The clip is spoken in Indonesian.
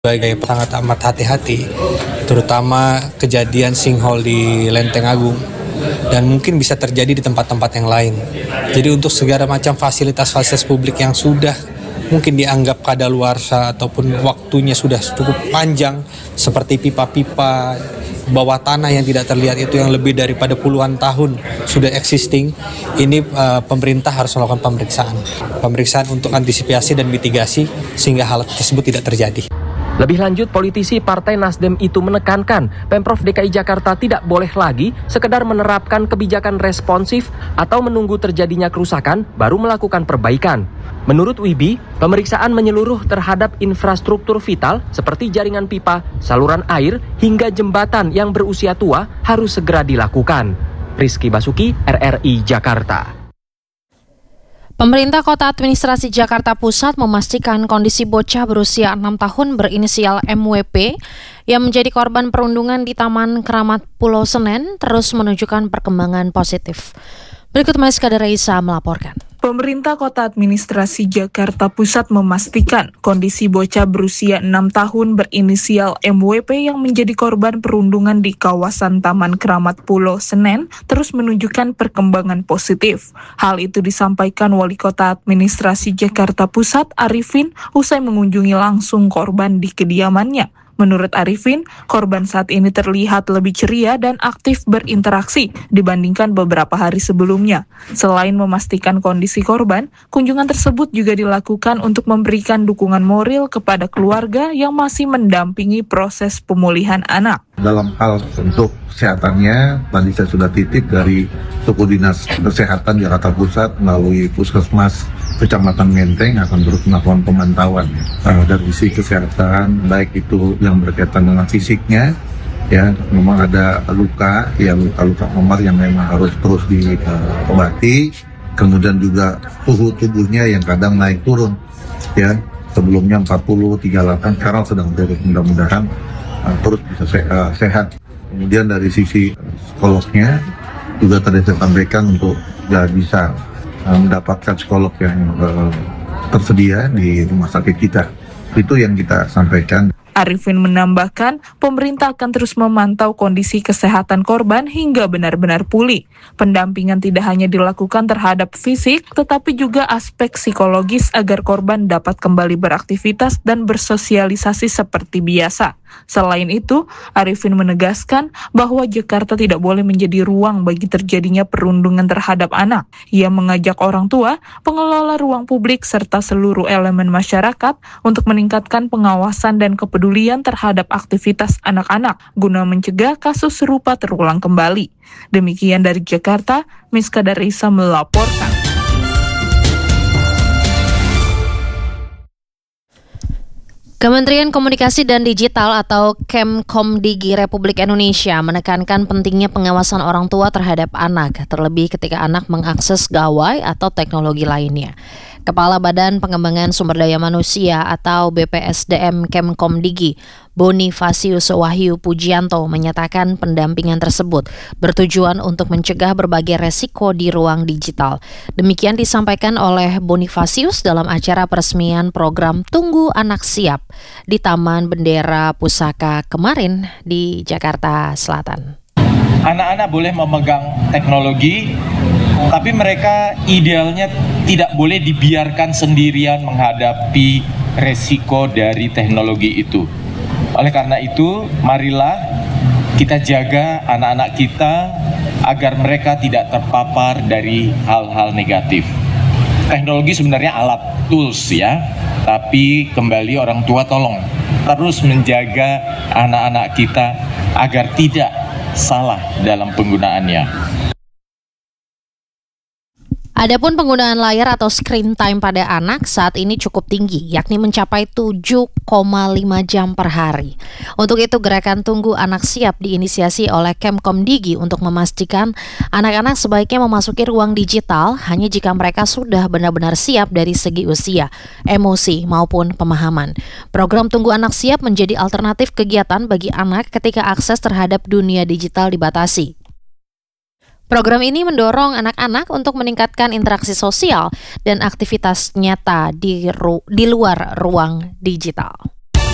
sebagai sangat amat hati-hati, terutama kejadian sinkhole di Lenteng Agung, dan mungkin bisa terjadi di tempat-tempat yang lain. Jadi untuk segala macam fasilitas publik yang sudah mungkin dianggap kadaluarsa ataupun waktunya sudah cukup panjang, seperti pipa-pipa bawah tanah yang tidak terlihat itu yang lebih daripada puluhan tahun sudah existing, ini pemerintah harus melakukan pemeriksaan untuk antisipasi dan mitigasi sehingga hal tersebut tidak terjadi. Lebih lanjut, politisi Partai Nasdem itu menekankan Pemprov DKI Jakarta tidak boleh lagi sekedar menerapkan kebijakan responsif atau menunggu terjadinya kerusakan baru melakukan perbaikan. Menurut Wibi, pemeriksaan menyeluruh terhadap infrastruktur vital seperti jaringan pipa, saluran air, hingga jembatan yang berusia tua harus segera dilakukan. Rizky Basuki, RRI Jakarta. Pemerintah Kota Administrasi Jakarta Pusat memastikan kondisi bocah berusia 6 tahun berinisial MWP yang menjadi korban perundungan di Taman Keramat Pulau Senen terus menunjukkan perkembangan positif. Berikut Maiska Daraisa melaporkan. Pemerintah Kota Administrasi Jakarta Pusat memastikan kondisi bocah berusia 6 tahun berinisial MWP yang menjadi korban perundungan di kawasan Taman Keramat Pulau Senen terus menunjukkan perkembangan positif. Hal itu disampaikan Wali Kota Administrasi Jakarta Pusat Arifin usai mengunjungi langsung korban di kediamannya. Menurut Arifin, korban saat ini terlihat lebih ceria dan aktif berinteraksi dibandingkan beberapa hari sebelumnya. Selain memastikan kondisi korban, kunjungan tersebut juga dilakukan untuk memberikan dukungan moral kepada keluarga yang masih mendampingi proses pemulihan anak. Dalam hal untuk kesehatannya, tadi saya sudah titip dari Suku Dinas Kesehatan Jakarta Pusat melalui Puskesmas Kecamatan Menteng akan terus melakukan pemantauan dari sisi kesehatan, baik itu yang berkaitan dengan fisiknya, ya memang ada luka memar yang memang harus terus diobati, kemudian juga suhu tubuhnya yang kadang naik turun, ya sebelumnya 40, 38, sekarang sedang turun, mudah-mudahan terus bisa sehat. Kemudian dari sisi psikolognya juga tadi saya sampaikan untuk bisa mendapatkan psikolog yang tersedia di rumah sakit kita. Itu yang kita sampaikan. Arifin menambahkan, pemerintah akan terus memantau kondisi kesehatan korban hingga benar-benar pulih. Pendampingan tidak hanya dilakukan terhadap fisik, tetapi juga aspek psikologis agar korban dapat kembali beraktivitas dan bersosialisasi seperti biasa. Selain itu, Arifin menegaskan bahwa Jakarta tidak boleh menjadi ruang bagi terjadinya perundungan terhadap anak. Ia mengajak orang tua, pengelola ruang publik, serta seluruh elemen masyarakat untuk meningkatkan pengawasan dan kepedulian terhadap aktivitas anak-anak guna mencegah kasus serupa terulang kembali. Demikian dari Jakarta, Maiska Daraisa melaporkan. Kementerian Komunikasi dan Digital atau Kemkomdigi Republik Indonesia menekankan pentingnya pengawasan orang tua terhadap anak, terlebih ketika anak mengakses gawai atau teknologi lainnya. Kepala Badan Pengembangan Sumber Daya Manusia atau BPSDM Kemkomdigi, Bonifasius Wahyu Pujianto menyatakan pendampingan tersebut bertujuan untuk mencegah berbagai resiko di ruang digital. Demikian disampaikan oleh Bonifasius dalam acara peresmian program Tunggu Anak Siap di Taman Bendera Pusaka kemarin di Jakarta Selatan. Anak-anak boleh memegang teknologi, tapi mereka idealnya tidak boleh dibiarkan sendirian menghadapi resiko dari teknologi itu. Oleh karena itu, marilah kita jaga anak-anak kita agar mereka tidak terpapar dari hal-hal negatif. Teknologi sebenarnya alat, tools ya, tapi kembali orang tua tolong terus menjaga anak-anak kita agar tidak salah dalam penggunaannya. Adapun penggunaan layar atau screen time pada anak saat ini cukup tinggi, yakni mencapai 7,5 jam per hari. Untuk itu, gerakan Tunggu Anak Siap diinisiasi oleh Kemkomdigi untuk memastikan anak-anak sebaiknya memasuki ruang digital hanya jika mereka sudah benar-benar siap dari segi usia, emosi, maupun pemahaman. Program Tunggu Anak Siap menjadi alternatif kegiatan bagi anak ketika akses terhadap dunia digital dibatasi. Program ini mendorong anak-anak untuk meningkatkan interaksi sosial dan aktivitas nyata di luar ruang digital.